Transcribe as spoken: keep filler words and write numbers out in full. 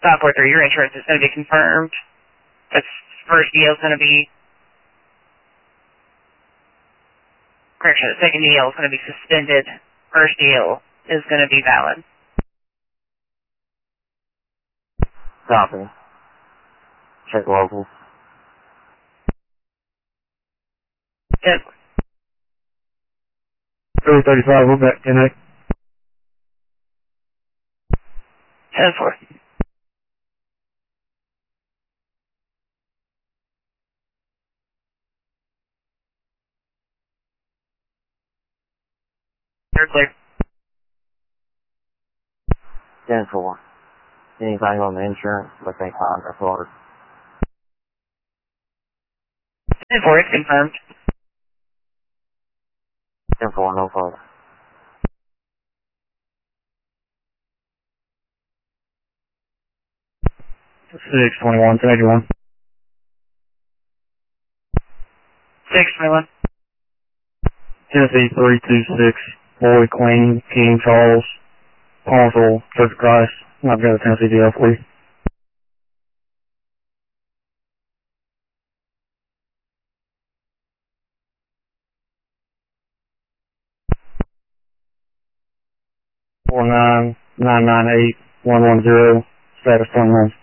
five four three, your insurance is going to be confirmed. The first deal is going to be, correction, the second deal is going to be suspended. First deal is going to be valid. Copy. Check locals. Yep. three thirty-five, we're back, ten eight. ten four. You're clear. ten four. Anything on the insurance, but they contact order. ten four, it's confirmed. ten four, no further. six twenty-one, ten eighty-one. six twenty-one. Tennessee three two six, Boy, Queen, King, Charles, Paulsville, Church of Christ. I've got a Tennessee D L for you. four nine nine nine eight one one zero, status unknown.